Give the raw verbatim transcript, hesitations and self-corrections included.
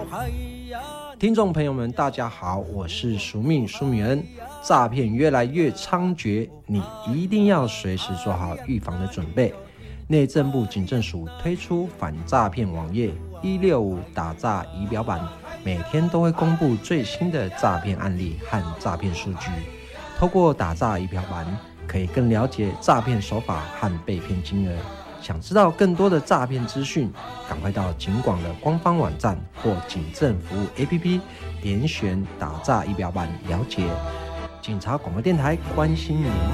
听众朋友们，大家好，我是苏命苏米恩。诈骗越来越猖獗，你一定要随时做好预防的准备。内政部警政署推出反诈骗网页一六五打诈仪表板，每天都会公布最新的诈骗案例和诈骗数据。透过打诈仪表板，可以更了解诈骗手法和被骗金额。想知道更多的诈骗资讯，赶快到警广的官方网站或警政服务 A P P 点选打诈仪表板了解。警察广播电台关心您。